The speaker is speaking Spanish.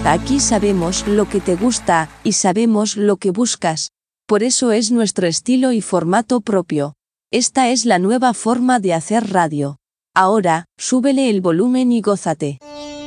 Aquí sabemos lo que te gusta, y sabemos lo que buscas. Por eso es nuestro estilo y formato propio. Esta es la nueva forma de hacer radio. Ahora, súbele el volumen y gózate.